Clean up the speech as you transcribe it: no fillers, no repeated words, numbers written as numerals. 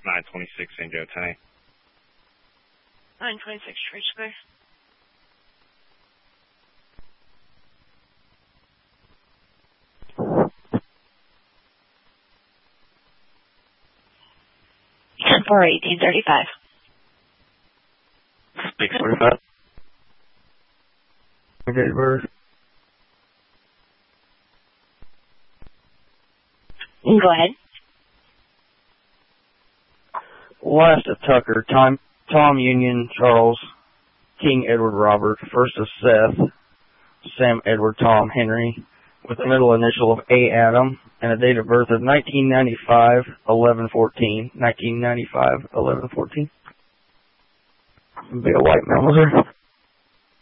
926 San Joe 10A. 926 Trace Square. For 1835. 645. Date of birth. Go ahead. Last of Tucker, Tom Union, Charles, King Edward Robert, first of Seth, Sam Edward Tom Henry, with the middle initial of A. Adam, and a date of birth of 1995, 11/14. 1995, 11/14. Be a white male, sir.